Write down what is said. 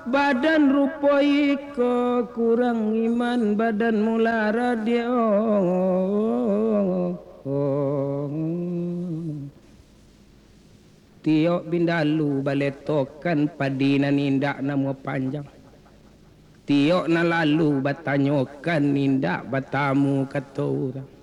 badan rupa iko kurang iman badan mula radio tiok bindalu baletokan padina nindak nama panjang tiok na lalu batanyokan nindak batamu kata orang